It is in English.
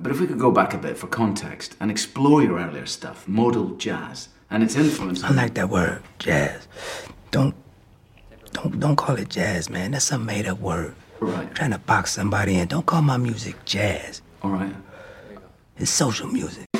But if we could go back a bit for context and explore your earlier stuff, modal jazz, and its influence. I like that word, jazz. Don't call it jazz, man. That's some made-up word. Right. You're trying to box somebody in. Don't call my music jazz. All right. It's social music.